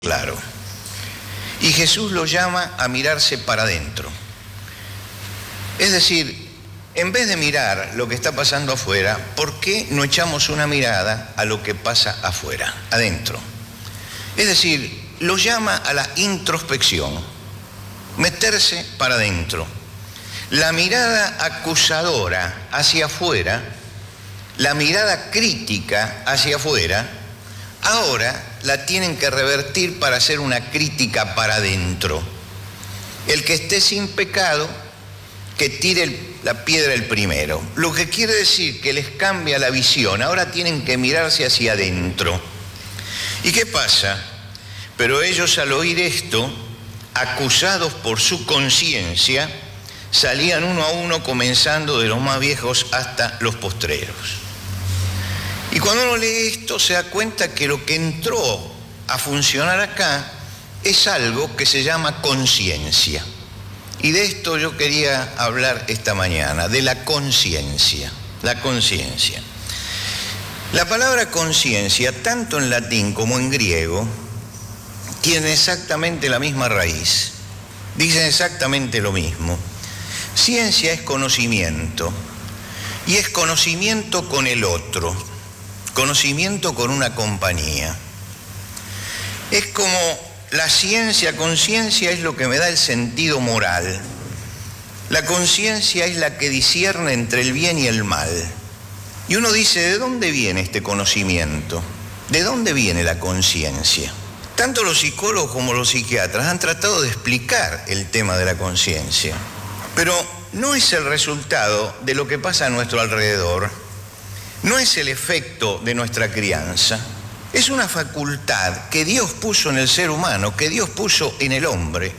claro. Y Jesús lo llama a mirarse para adentro. Es decir, en vez de mirar lo que está pasando afuera, ¿por qué no echamos una mirada a lo que pasa afuera, adentro? Es decir, lo llama a la introspección, meterse para adentro. La mirada acusadora hacia afuera, la mirada crítica hacia afuera, ahora la tienen que revertir para hacer una crítica para adentro. El que esté sin pecado, que tire la piedra el primero. Lo que quiere decir que les cambia la visión. Ahora tienen que mirarse hacia adentro. ¿Y qué pasa? Pero ellos, al oír esto, acusados por su conciencia, salían uno a uno, comenzando de los más viejos hasta los postreros. Y cuando uno lee esto se da cuenta que lo que entró a funcionar acá es algo que se llama conciencia. Y de esto yo quería hablar esta mañana, de la conciencia. La conciencia. La palabra conciencia, tanto en latín como en griego, tiene exactamente la misma raíz. Dicen exactamente lo mismo. Ciencia es conocimiento. Y es conocimiento con el otro. Conocimiento con una compañía. Es como la ciencia, conciencia es lo que me da el sentido moral. La conciencia es la que discierne entre el bien y el mal. Y uno dice, ¿de dónde viene este conocimiento? ¿De dónde viene la conciencia? Tanto los psicólogos como los psiquiatras han tratado de explicar el tema de la conciencia, pero no es el resultado de lo que pasa a nuestro alrededor. No es el efecto de nuestra crianza, es una facultad que Dios puso en el ser humano, que Dios puso en el hombre,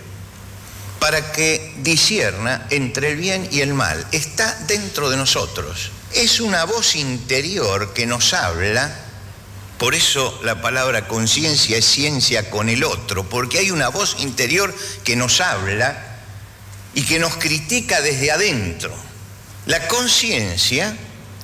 para que discierna entre el bien y el mal. Está dentro de nosotros. Es una voz interior que nos habla, por eso la palabra conciencia es ciencia con el otro, porque hay una voz interior que nos habla y que nos critica desde adentro. La conciencia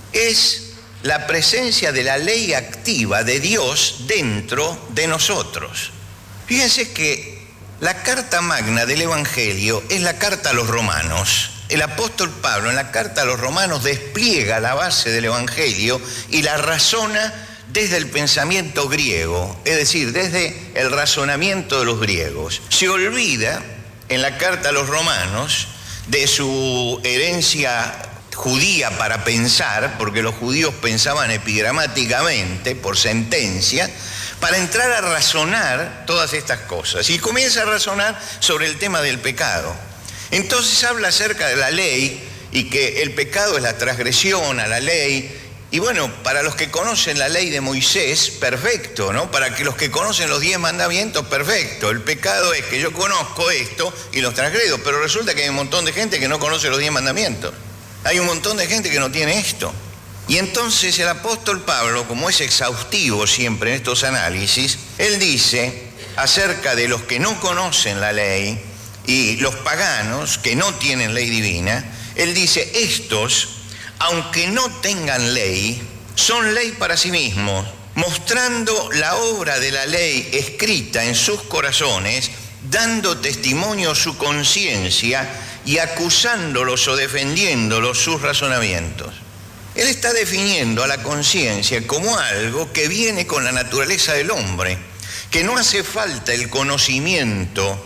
es la presencia de la ley activa de Dios dentro de nosotros. Fíjense que la carta magna del Evangelio es la carta a los romanos. El apóstol Pablo en la carta a los romanos despliega la base del Evangelio y la razona desde el pensamiento griego, es decir, desde el razonamiento de los griegos. Se olvida en la carta a los romanos de su herencia judía para pensar, porque los judíos pensaban epigramáticamente, por sentencia, para entrar a razonar todas estas cosas. Y comienza a razonar sobre el tema del pecado. Entonces habla acerca de la ley y que el pecado es la transgresión a la ley. Y bueno, para los que conocen la ley de Moisés, perfecto, ¿no? Para que los que conocen los 10 mandamientos, perfecto. El pecado es que yo conozco esto y los transgredo, pero resulta que hay un montón de gente que no conoce los 10 mandamientos. Hay un montón de gente que no tiene esto. Y entonces el apóstol Pablo, como es exhaustivo siempre en estos análisis, él dice acerca de los que no conocen la ley y los paganos que no tienen ley divina, él dice, estos, aunque no tengan ley, son ley para sí mismos, mostrando la obra de la ley escrita en sus corazones, dando testimonio su conciencia y acusándolos o defendiéndolos sus razonamientos. Él está definiendo a la conciencia como algo que viene con la naturaleza del hombre, que no hace falta el conocimiento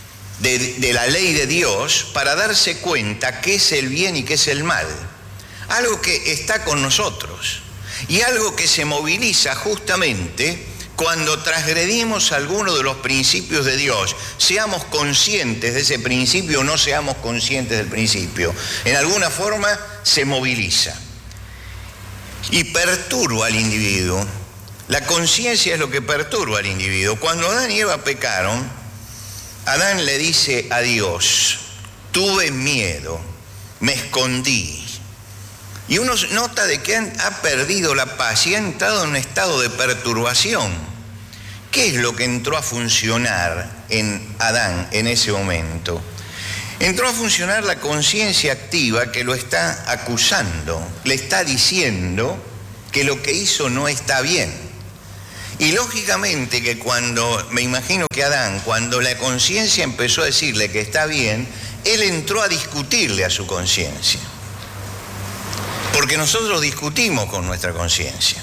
de la ley de Dios para darse cuenta qué es el bien y qué es el mal. Algo que está con nosotros y algo que se moviliza justamente cuando transgredimos alguno de los principios de Dios, seamos conscientes de ese principio o no seamos conscientes del principio. En alguna forma se moviliza y perturba al individuo. La conciencia es lo que perturba al individuo. Cuando Adán y Eva pecaron, Adán le dice a Dios, tuve miedo, me escondí. Y uno nota de que ha perdido la paz y ha entrado en un estado de perturbación. ¿Qué es lo que entró a funcionar en Adán en ese momento? Entró a funcionar la conciencia activa que lo está acusando, le está diciendo que lo que hizo no está bien. Y lógicamente que me imagino que Adán, cuando la conciencia empezó a decirle que está bien, él entró a discutirle a su conciencia. Porque nosotros discutimos con nuestra conciencia.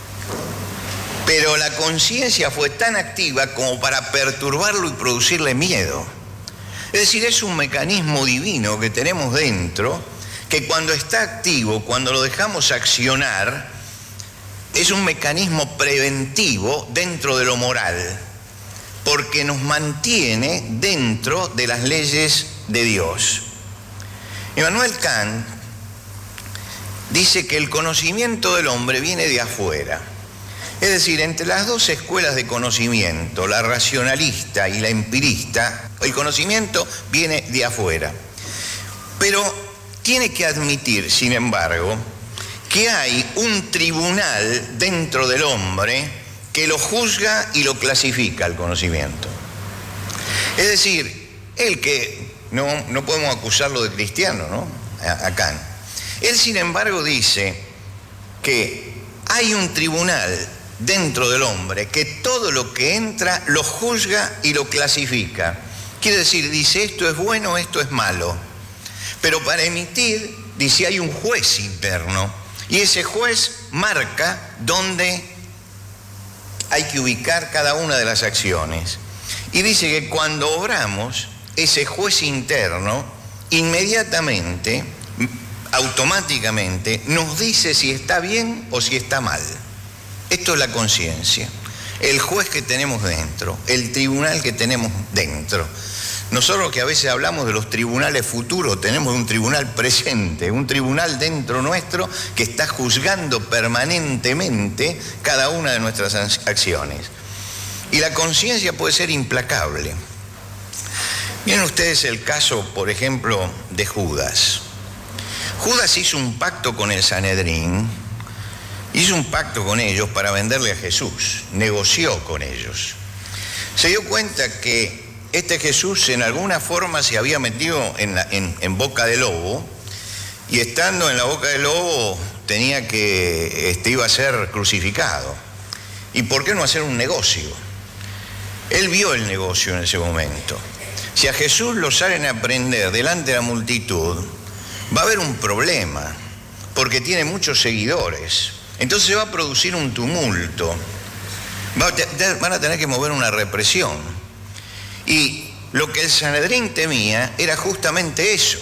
Pero la conciencia fue tan activa como para perturbarlo y producirle miedo. Es decir, es un mecanismo divino que tenemos dentro, que cuando está activo, cuando lo dejamos accionar, es un mecanismo preventivo dentro de lo moral, porque nos mantiene dentro de las leyes de Dios. Immanuel Kant dice que el conocimiento del hombre viene de afuera. Es decir, entre las dos escuelas de conocimiento, la racionalista y la empirista, el conocimiento viene de afuera. Pero tiene que admitir, sin embargo, que hay un tribunal dentro del hombre que lo juzga y lo clasifica el conocimiento. Es decir, él que no podemos acusarlo de cristiano, ¿no? A Kant. Él, sin embargo, dice que hay un tribunal dentro del hombre que todo lo que entra lo juzga y lo clasifica. Quiere decir, dice, esto es bueno, esto es malo. Pero para emitir, dice, hay un juez interno. Y ese juez marca dónde hay que ubicar cada una de las acciones. Y dice que cuando obramos, ese juez interno inmediatamente, automáticamente, nos dice si está bien o si está mal. Esto es la conciencia, el juez que tenemos dentro, el tribunal que tenemos dentro. Nosotros que a veces hablamos de los tribunales futuros, tenemos un tribunal presente, un tribunal dentro nuestro que está juzgando permanentemente cada una de nuestras acciones. Y la conciencia puede ser implacable. Miren ustedes el caso, por ejemplo, de Judas. Judas hizo un pacto con el Sanedrín, hizo un pacto con ellos para venderle a Jesús, negoció con ellos. Se dio cuenta que este Jesús en alguna forma se había metido en boca de lobo, y estando en la boca del lobo iba a ser crucificado. ¿Y por qué no hacer un negocio? Él vio el negocio en ese momento. Si a Jesús lo salen a prender delante de la multitud, va a haber un problema, porque tiene muchos seguidores. Entonces va a producir un tumulto. Van a tener que mover una represión. Y lo que el Sanedrín temía era justamente eso.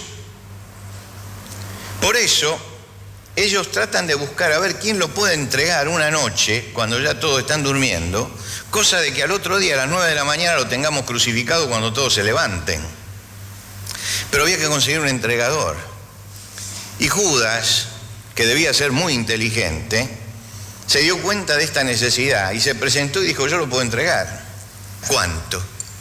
Por eso, ellos tratan de buscar a ver quién lo puede entregar una noche, cuando ya todos están durmiendo, cosa de que al otro día, a las 9 de la mañana, lo tengamos crucificado cuando todos se levanten. Pero había que conseguir un entregador. Y Judas, que debía ser muy inteligente, se dio cuenta de esta necesidad y se presentó y dijo, yo lo puedo entregar. ¿Cuánto?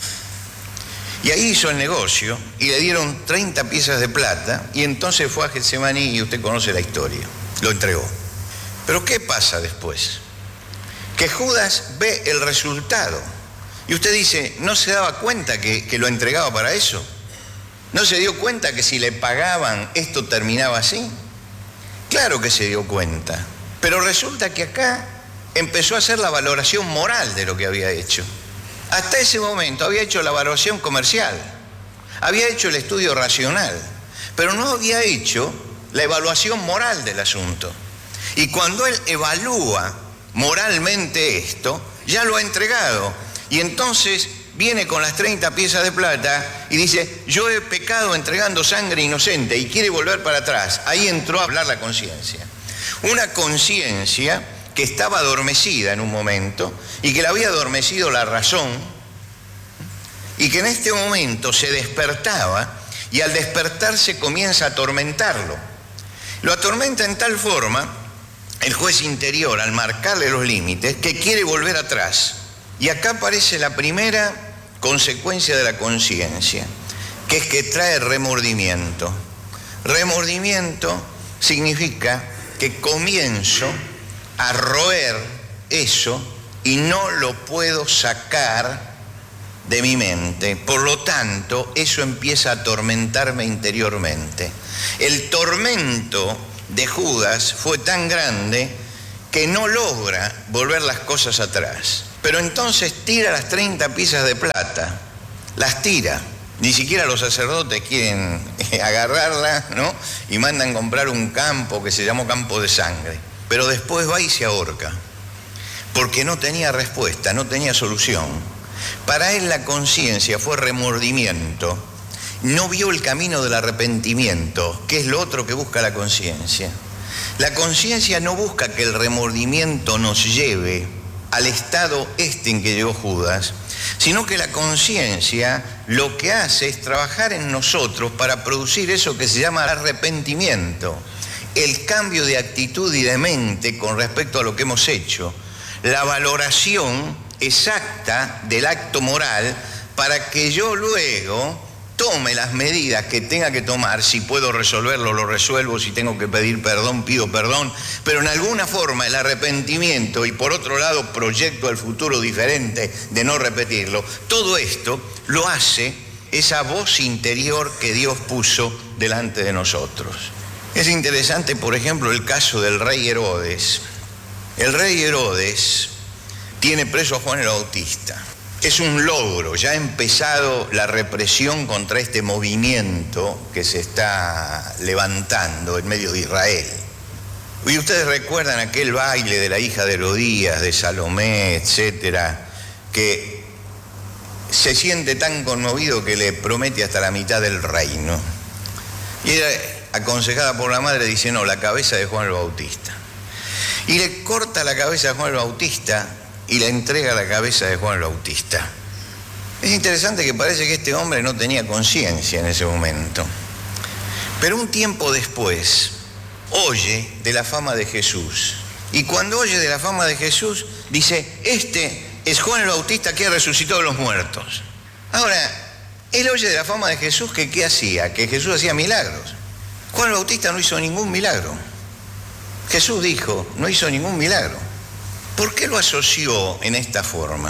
Y ahí hizo el negocio y le dieron 30 piezas de plata y entonces fue a Getsemaní y usted conoce la historia, lo entregó. Pero ¿qué pasa después? Que Judas ve el resultado y usted dice, ¿no se daba cuenta que lo entregaba para eso? ¿No se dio cuenta que si le pagaban esto terminaba así? Claro que se dio cuenta, pero resulta que acá empezó a hacer la valoración moral de lo que había hecho. Hasta ese momento había hecho la evaluación comercial, había hecho el estudio racional, pero no había hecho la evaluación moral del asunto. Y cuando él evalúa moralmente esto, ya lo ha entregado. Y entonces viene con las 30 piezas de plata y dice, yo he pecado entregando sangre inocente, y quiere volver para atrás. Ahí entró a hablar la conciencia. Una conciencia que estaba adormecida en un momento y que le había adormecido la razón, y que en este momento se despertaba, y al despertarse comienza a atormentarlo. Lo atormenta en tal forma el juez interior, al marcarle los límites, que quiere volver atrás. Y acá aparece la primera consecuencia de la conciencia, que es que trae remordimiento. Remordimiento significa que comienzo a roer eso y no lo puedo sacar de mi mente. Por lo tanto, eso empieza a atormentarme interiormente. El tormento de Judas fue tan grande que no logra volver las cosas atrás. Pero entonces tira las 30 piezas de plata, las tira. Ni siquiera los sacerdotes quieren agarrarla, ¿no? Y mandan comprar un campo que se llamó campo de sangre. Pero después va y se ahorca, porque no tenía respuesta, no tenía solución. Para él la conciencia fue remordimiento. No vio el camino del arrepentimiento, que es lo otro que busca la conciencia. La conciencia no busca que el remordimiento nos lleve al estado en que llegó Judas, sino que la conciencia lo que hace es trabajar en nosotros para producir eso que se llama arrepentimiento, el cambio de actitud y de mente con respecto a lo que hemos hecho, la valoración exacta del acto moral para que yo luego tome las medidas que tenga que tomar. Si puedo resolverlo, lo resuelvo. Si tengo que pedir perdón, pido perdón. Pero en alguna forma el arrepentimiento y por otro lado proyecto al futuro diferente de no repetirlo. Todo esto lo hace esa voz interior que Dios puso delante de nosotros. Es interesante, por ejemplo, el caso del rey Herodes. El rey Herodes tiene preso a Juan el Bautista. Es un logro, ya ha empezado la represión contra este movimiento que se está levantando en medio de Israel. Y ustedes recuerdan aquel baile de la hija de Herodías, de Salomé, etcétera, que se siente tan conmovido que le promete hasta la mitad del reino. Y era aconsejada por la madre, dice, no, la cabeza de Juan el Bautista. Y le corta la cabeza a Juan el Bautista y le entrega la cabeza de Juan el Bautista. Es interesante que parece que este hombre no tenía conciencia en ese momento. Pero un tiempo después oye de la fama de Jesús. Y cuando oye de la fama de Jesús, dice, este es Juan el Bautista que resucitó de los muertos. Ahora, él oye de la fama de Jesús que ¿qué hacía? Que Jesús hacía milagros. Juan el Bautista no hizo ningún milagro. Jesús dijo, no hizo ningún milagro. ¿Por qué lo asoció en esta forma?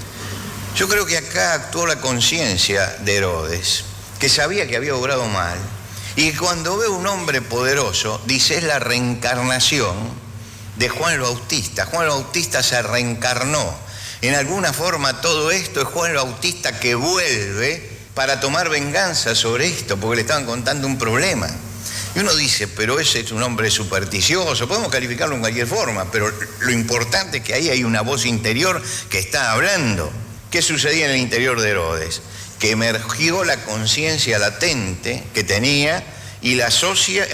Yo creo que acá actuó la conciencia de Herodes, que sabía que había obrado mal, y que cuando ve un hombre poderoso, dice, es la reencarnación de Juan el Bautista. Juan el Bautista se reencarnó. En alguna forma todo esto es Juan el Bautista que vuelve para tomar venganza sobre esto, porque le estaban contando un problema. Y uno dice, pero ese es un hombre supersticioso, podemos calificarlo en cualquier forma, pero lo importante es que ahí hay una voz interior que está hablando. ¿Qué sucedía en el interior de Herodes? Que emergió la conciencia latente que tenía y la asocia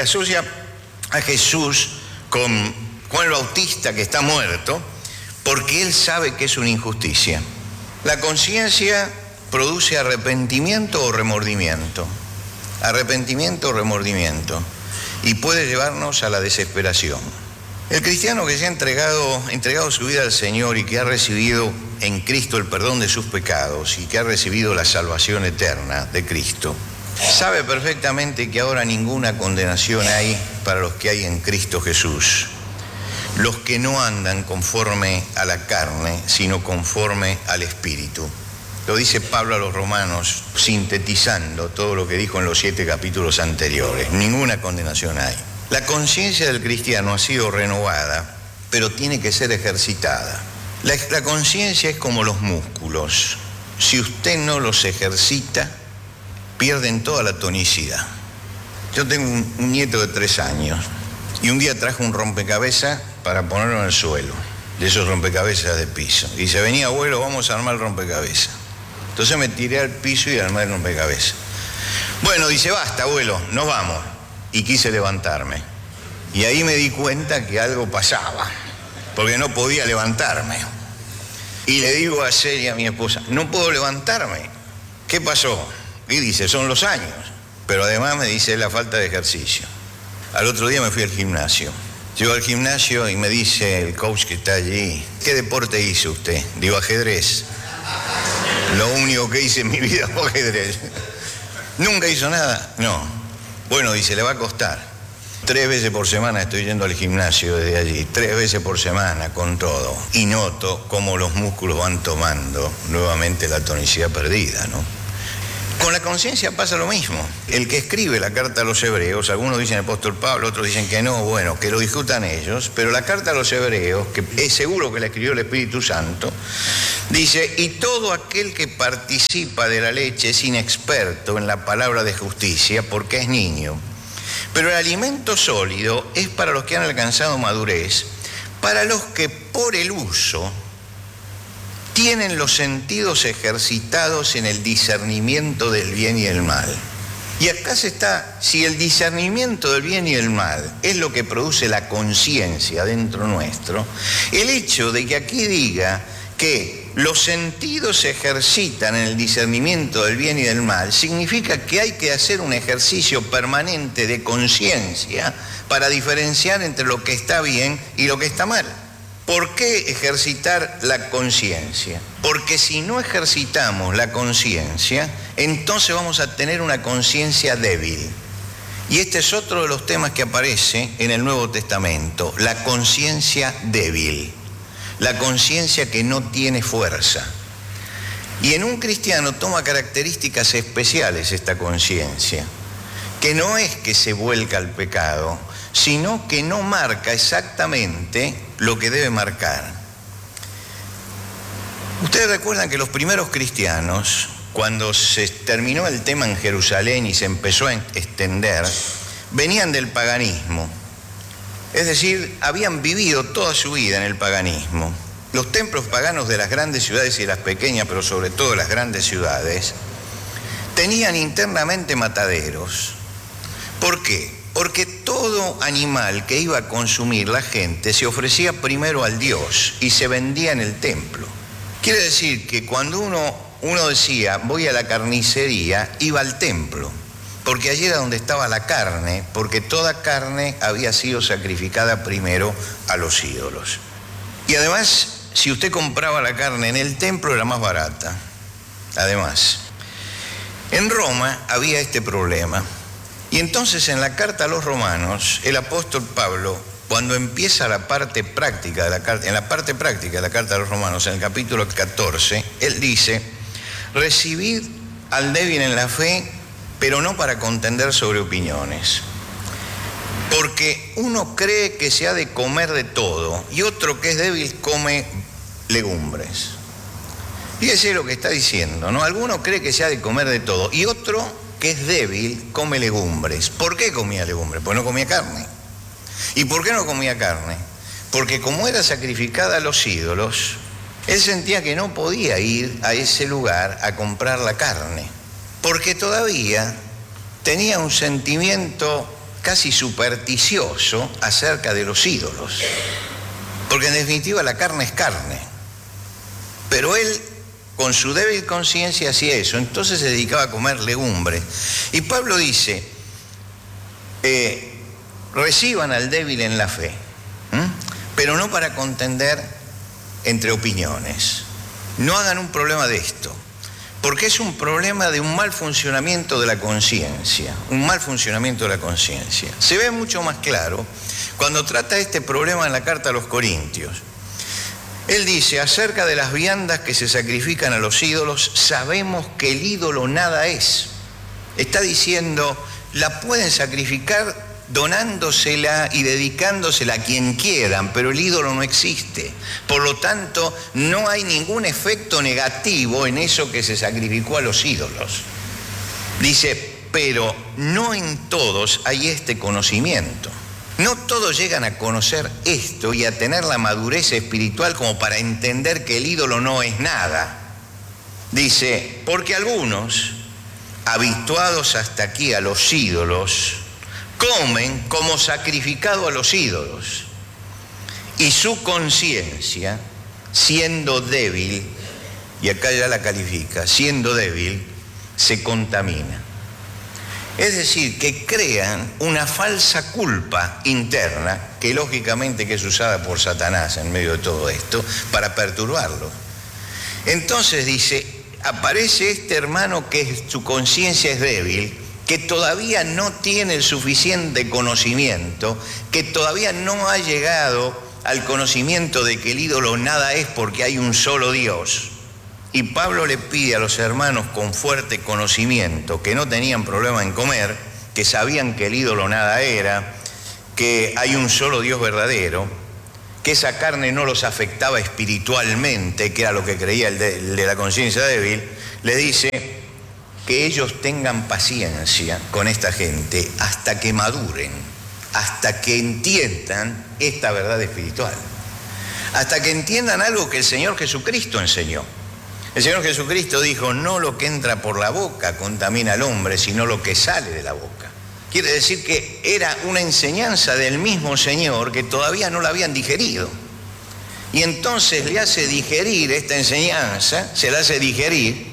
a Jesús con Juan el Bautista que está muerto, porque él sabe que es una injusticia. La conciencia produce arrepentimiento o remordimiento. Arrepentimiento o remordimiento, y puede llevarnos a la desesperación. El cristiano que se ha entregado su vida al Señor y que ha recibido en Cristo el perdón de sus pecados y que ha recibido la salvación eterna de Cristo, sabe perfectamente que ahora ninguna condenación hay para los que hay en Cristo Jesús, los que no andan conforme a la carne, sino conforme al Espíritu. Lo dice Pablo a los romanos, sintetizando todo lo que dijo en los 7 capítulos anteriores. Ninguna condenación hay. La conciencia del cristiano ha sido renovada, pero tiene que ser ejercitada. La conciencia es como los músculos. Si usted no los ejercita, pierden toda la tonicidad. Yo tengo un nieto de 3 años y un día trajo un rompecabezas para ponerlo en el suelo, de esos rompecabezas de piso. Y dice, venía abuelo, vamos a armar el rompecabezas. Entonces me tiré al piso y armé el rompecabezas. Bueno, dice, basta, abuelo, nos vamos. Y quise levantarme. Y ahí me di cuenta que algo pasaba, porque no podía levantarme. Y le digo a Celia, a mi esposa, no puedo levantarme. ¿Qué pasó? Y dice, son los años. Pero además me dice, la falta de ejercicio. Al otro día me fui al gimnasio. Llego al gimnasio y me dice el coach que está allí, ¿qué deporte hizo usted? Digo, ajedrez. Lo único que hice en mi vida fue ajedrez. ¿Nunca hizo nada? No. Bueno, dice, le va a costar. 3 veces por semana estoy yendo al gimnasio desde allí, 3 veces por semana con todo. Y noto cómo los músculos van tomando nuevamente la tonicidad perdida, ¿no? Con la conciencia pasa lo mismo. El que escribe la carta a los hebreos, algunos dicen el apóstol Pablo, otros dicen que no, bueno, que lo discutan ellos, pero la carta a los hebreos, que es seguro que la escribió el Espíritu Santo, dice, y todo aquel que participa de la leche es inexperto en la palabra de justicia porque es niño. Pero el alimento sólido es para los que han alcanzado madurez, para los que por el uso tienen los sentidos ejercitados en el discernimiento del bien y el mal. Y acá si el discernimiento del bien y el mal es lo que produce la conciencia dentro nuestro, el hecho de que aquí diga que los sentidos se ejercitan en el discernimiento del bien y del mal, significa que hay que hacer un ejercicio permanente de conciencia para diferenciar entre lo que está bien y lo que está mal. ¿Por qué ejercitar la conciencia? Porque si no ejercitamos la conciencia, entonces vamos a tener una conciencia débil. Y este es otro de los temas que aparece en el Nuevo Testamento, la conciencia débil, la conciencia que no tiene fuerza. Y en un cristiano toma características especiales esta conciencia, que no es que se vuelca al pecado, sino que no marca exactamente lo que debe marcar. Ustedes recuerdan que los primeros cristianos, cuando se terminó el tema en Jerusalén y se empezó a extender, venían del paganismo. Es decir, habían vivido toda su vida en el paganismo. Los templos paganos de las grandes ciudades y de las pequeñas, pero sobre todo de las grandes ciudades, tenían internamente mataderos. ¿Por qué? Porque todo animal que iba a consumir la gente se ofrecía primero al Dios y se vendía en el templo. Quiere decir que cuando uno decía, voy a la carnicería, iba al templo, porque allí era donde estaba la carne, porque toda carne había sido sacrificada primero a los ídolos. Y además, si usted compraba la carne en el templo, era más barata. Además, en Roma había este problema. Y entonces en la carta a los romanos, el apóstol Pablo, cuando empieza la parte práctica de la carta, en la parte práctica de la carta a los romanos, en el capítulo 14, él dice, recibid al débil en la fe, pero no para contender sobre opiniones. Porque uno cree que se ha de comer de todo y otro que es débil come legumbres. Fíjese lo que está diciendo, ¿no? Alguno cree que se ha de comer de todo y otro que es débil, come legumbres. ¿Por qué comía legumbres? Pues no comía carne. ¿Y por qué no comía carne? Porque como era sacrificada a los ídolos, él sentía que no podía ir a ese lugar a comprar la carne, porque todavía tenía un sentimiento casi supersticioso acerca de los ídolos. Porque en definitiva la carne es carne. Pero él, con su débil conciencia, hacía eso, entonces se dedicaba a comer legumbres. Y Pablo dice, reciban al débil en la fe, pero no para contender entre opiniones. No hagan un problema de esto, porque es un problema de un mal funcionamiento de la conciencia, un mal funcionamiento de la conciencia. Se ve mucho más claro cuando trata este problema en la carta a los Corintios. Él dice, acerca de las viandas que se sacrifican a los ídolos, sabemos que el ídolo nada es. Está diciendo, la pueden sacrificar donándosela y dedicándosela a quien quieran, pero el ídolo no existe. Por lo tanto, no hay ningún efecto negativo en eso que se sacrificó a los ídolos. Dice, pero no en todos hay este conocimiento. No todos llegan a conocer esto y a tener la madurez espiritual como para entender que el ídolo no es nada. Dice, porque algunos, habituados hasta aquí a los ídolos, comen como sacrificado a los ídolos. Y su conciencia, siendo débil, y acá ya la califica, siendo débil, se contamina. Es decir, que crean una falsa culpa interna, que lógicamente que es usada por Satanás en medio de todo esto, para perturbarlo. Entonces dice, aparece este hermano que su conciencia es débil, que todavía no tiene el suficiente conocimiento, que todavía no ha llegado al conocimiento de que el ídolo nada es porque hay un solo Dios. y Pablo le pide a los hermanos con fuerte conocimiento, que no tenían problema en comer, que sabían que el ídolo nada era, que hay un solo Dios verdadero, que esa carne no los afectaba espiritualmente, que era lo que creía el de la conciencia débil, le dice que ellos tengan paciencia con esta gente hasta que maduren, hasta que entiendan esta verdad espiritual, hasta que entiendan algo que el Señor Jesucristo enseñó. El Señor Jesucristo dijo, no lo que entra por la boca contamina al hombre, sino lo que sale de la boca. Quiere decir que era una enseñanza del mismo Señor que todavía no la habían digerido. Y entonces le hace digerir esta enseñanza, se la hace digerir,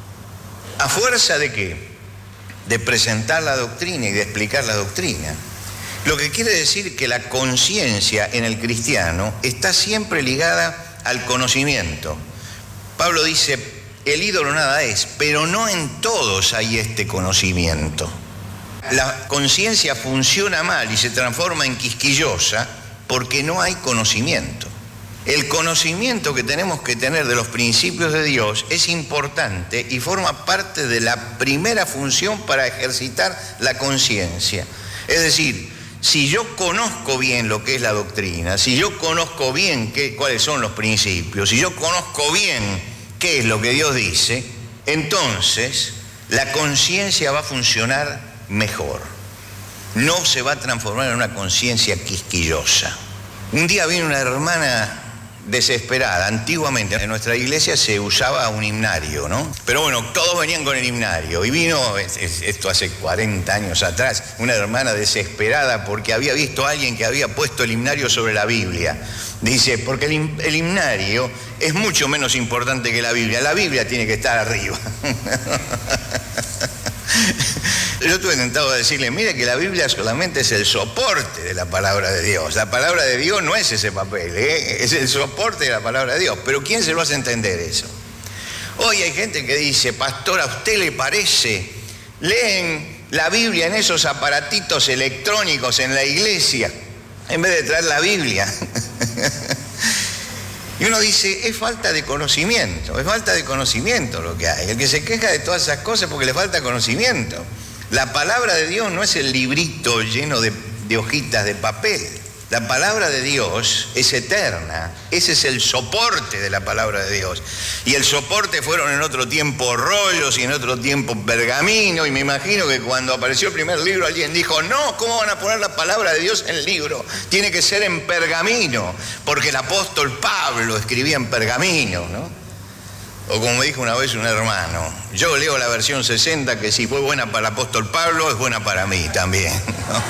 ¿a fuerza de qué? De presentar la doctrina y de explicar la doctrina. Lo que quiere decir que la conciencia en el cristiano está siempre ligada al conocimiento. Pablo dice, el ídolo nada es, pero no en todos hay este conocimiento. La conciencia funciona mal y se transforma en quisquillosa porque no hay conocimiento. El conocimiento que tenemos que tener de los principios de Dios es importante y forma parte de la primera función para ejercitar la conciencia. Es decir, si yo conozco bien lo que es la doctrina, si yo conozco bien cuáles son los principios, si yo conozco bien qué es lo que Dios dice, entonces la conciencia va a funcionar mejor. No se va a transformar en una conciencia quisquillosa. Un día vino una hermana desesperada. Antiguamente en nuestra iglesia se usaba un himnario, ¿no? Pero bueno, todos venían con el himnario. Y vino, esto hace 40 años atrás, una hermana desesperada porque había visto a alguien que había puesto el himnario sobre la Biblia. Dice, porque el himnario es mucho menos importante que la Biblia. La Biblia tiene que estar arriba. Yo estuve tentado de decirle, mire que la Biblia solamente es el soporte de la palabra de Dios. La palabra de Dios no es ese papel, es el soporte de la palabra de Dios. Pero ¿quién se lo hace entender eso? Hoy hay gente que dice, pastor, ¿a usted le parece? Leen la Biblia en esos aparatitos electrónicos en la iglesia, en vez de traer la Biblia. Y uno dice, es falta de conocimiento lo que hay. El que se queja de todas esas cosas porque le falta conocimiento. La palabra de Dios no es el librito lleno de hojitas de papel. La palabra de Dios es eterna. Ese es el soporte de la palabra de Dios. Y el soporte fueron en otro tiempo rollos y en otro tiempo pergamino. Y me imagino que cuando apareció el primer libro alguien dijo, no, ¿cómo van a poner la palabra de Dios en el libro? Tiene que ser en pergamino, porque el apóstol Pablo escribía en pergamino, ¿no? O como dijo una vez un hermano, yo leo la versión 60 que si fue buena para el apóstol Pablo, es buena para mí también, ¿no?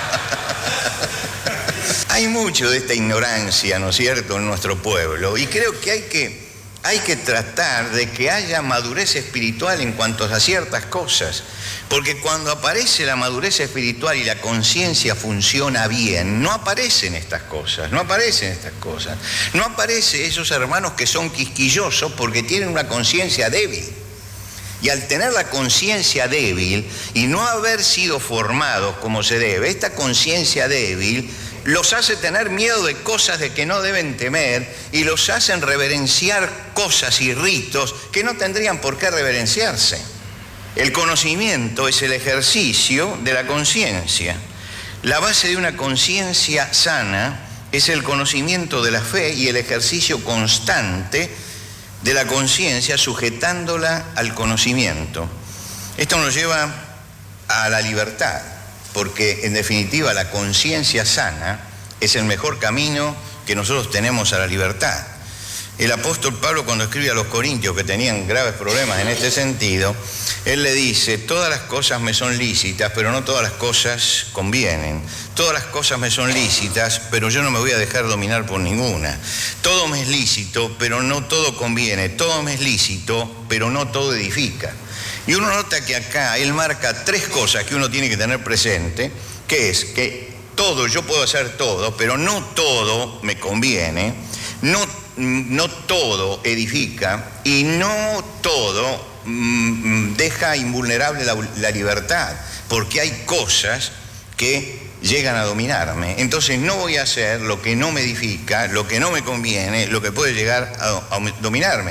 Hay mucho de esta ignorancia, ¿no es cierto?, en nuestro pueblo, y creo que hay que tratar de que haya madurez espiritual en cuanto a ciertas cosas, porque cuando aparece la madurez espiritual y la conciencia funciona bien, no aparecen estas cosas, no aparecen esos hermanos que son quisquillosos porque tienen una conciencia débil. Y al tener la conciencia débil y no haber sido formados como se debe, esta conciencia débil los hace tener miedo de cosas de que no deben temer y los hacen reverenciar cosas y ritos que no tendrían por qué reverenciarse. El conocimiento es el ejercicio de la conciencia. La base de una conciencia sana es el conocimiento de la fe y el ejercicio constante de la conciencia sujetándola al conocimiento. Esto nos lleva a la libertad, porque en definitiva la conciencia sana es el mejor camino que nosotros tenemos a la libertad. El apóstol Pablo, cuando escribe a los corintios que tenían graves problemas en este sentido, él le dice, todas las cosas me son lícitas, pero no todas las cosas convienen. Todas las cosas me son lícitas, pero yo no me voy a dejar dominar por ninguna. Todo me es lícito, pero no todo conviene. Todo me es lícito, pero no todo edifica. Y uno nota que acá él marca tres cosas que uno tiene que tener presente, que es que todo, yo puedo hacer todo, pero no todo me conviene, no todo edifica y no todo deja invulnerable la libertad, porque hay cosas que llegan a dominarme. Entonces no voy a hacer lo que no me edifica, lo que no me conviene, lo que puede llegar a dominarme.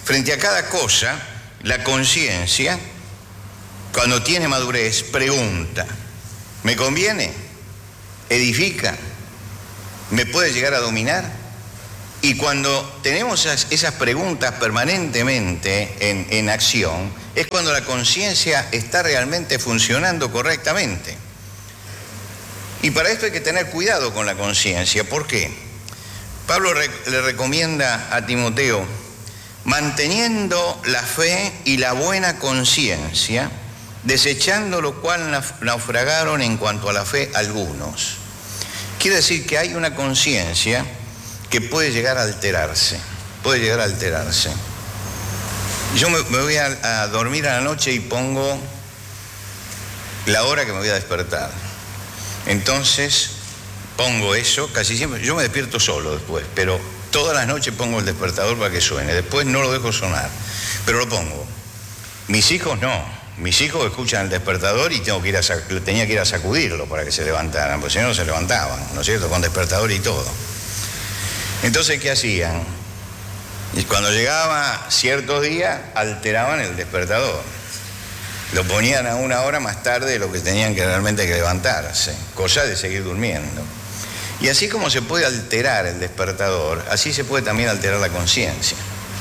Frente a cada cosa, la conciencia, cuando tiene madurez, pregunta, ¿me conviene? ¿Edifica? ¿Me puede llegar a dominar? Y cuando tenemos esas preguntas permanentemente en acción, es cuando la conciencia está realmente funcionando correctamente. Y para esto hay que tener cuidado con la conciencia. ¿Por qué? Pablo le recomienda a Timoteo, manteniendo la fe y la buena conciencia, desechando lo cual naufragaron en cuanto a la fe algunos. Quiere decir que hay una conciencia que puede llegar a alterarse, Yo me voy a dormir a la noche y pongo la hora que me voy a despertar. Entonces pongo eso, casi siempre, yo me despierto solo después, pero todas las noches pongo el despertador para que suene, después no lo dejo sonar, pero lo pongo. Mis hijos no, mis hijos escuchan el despertador y tenía que ir a sacudirlo para que se levantaran, porque si no, no se levantaban, ¿no es cierto?, con despertador y todo. Entonces, ¿qué hacían? Y cuando llegaba cierto día, alteraban el despertador. Lo ponían a una hora más tarde de lo que tenían que realmente que levantarse, cosa de seguir durmiendo. Y así como se puede alterar el despertador, así se puede también alterar la conciencia.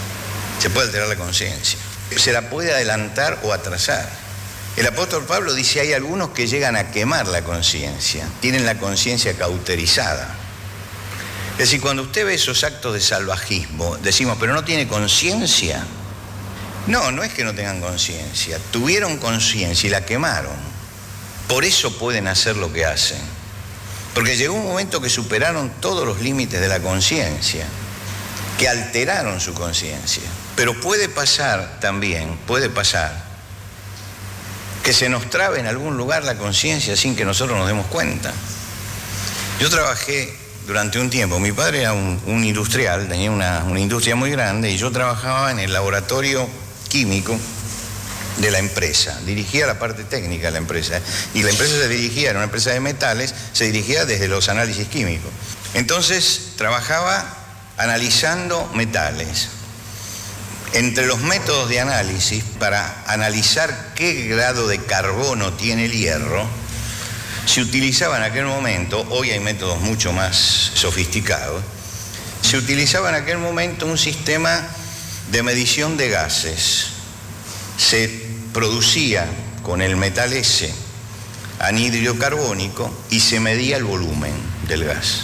Se la puede adelantar o atrasar. El apóstol Pablo dice, hay algunos que llegan a quemar la conciencia, tienen la conciencia cauterizada. Es decir, cuando usted ve esos actos de salvajismo, decimos, pero no tiene conciencia. No es que no tengan conciencia, tuvieron conciencia y la quemaron. Por eso pueden hacer lo que hacen. Porque llegó un momento que superaron todos los límites de la conciencia, que alteraron su conciencia. Pero puede pasar, que se nos trabe en algún lugar la conciencia sin que nosotros nos demos cuenta. Yo trabajé durante un tiempo, mi padre era un industrial, tenía una industria muy grande y yo trabajaba en el laboratorio químico de la empresa, dirigía la parte técnica de la empresa y la empresa era una empresa de metales, se dirigía desde los análisis químicos. Entonces trabajaba analizando metales. Entre los métodos de análisis para analizar qué grado de carbono tiene el hierro, se utilizaba en aquel momento, hoy hay métodos mucho más sofisticados, se utilizaba en aquel momento un sistema de medición de gases. Se producía con el metal ese anhídrido carbónico y se medía el volumen del gas.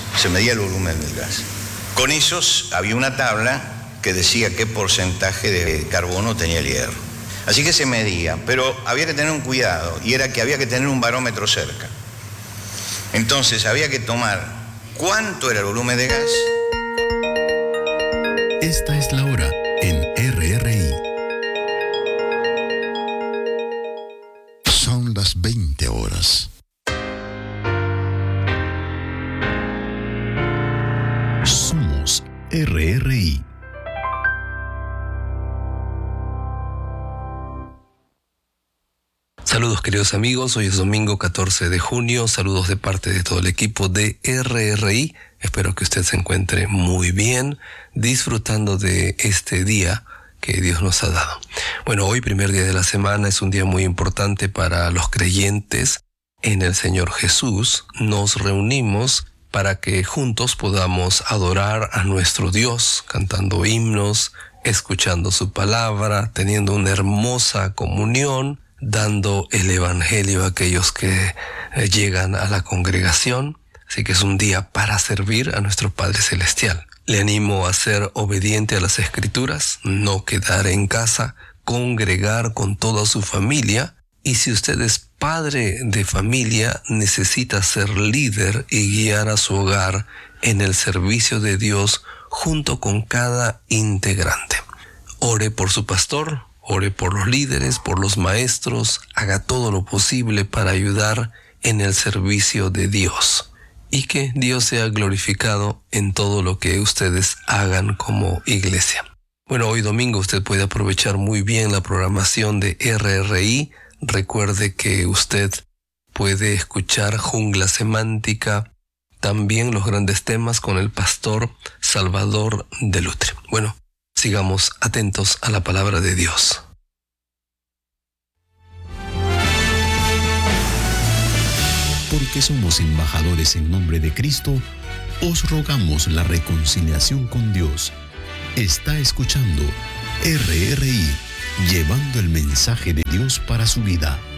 Con esos había una tabla que decía qué porcentaje de carbono tenía el hierro. Así que se medía, pero había que tener un cuidado, y era que había que tener un barómetro cerca. Entonces había que tomar cuánto era el volumen de gas. Esta es la hora en RRI. Son las 20 horas. Somos RRI. Saludos queridos amigos, hoy es domingo 14 de junio, saludos de parte de todo el equipo de RRI, espero que usted se encuentre muy bien, disfrutando de este día que Dios nos ha dado. Bueno, hoy primer día de la semana es un día muy importante para los creyentes en el Señor Jesús. Nos reunimos para que juntos podamos adorar a nuestro Dios, cantando himnos, escuchando su palabra, teniendo una hermosa comunión, dando el evangelio a aquellos que llegan a la congregación. Así que es un día para servir a nuestro Padre Celestial. Le animo a ser obediente a las Escrituras, no quedar en casa, congregar con toda su familia. Y si usted es padre de familia, necesita ser líder y guiar a su hogar en el servicio de Dios junto con cada integrante. Ore por su pastor, ore por los líderes, por los maestros, haga todo lo posible para ayudar en el servicio de Dios. Y que Dios sea glorificado en todo lo que ustedes hagan como iglesia. Bueno, hoy domingo usted puede aprovechar muy bien la programación de RRI. Recuerde que usted puede escuchar Jungla Semántica, también los grandes temas con el pastor Salvador Delutre. Bueno, sigamos atentos a la palabra de Dios. Porque somos embajadores en nombre de Cristo, os rogamos la reconciliación con Dios. Está escuchando RRI, llevando el mensaje de Dios para su vida.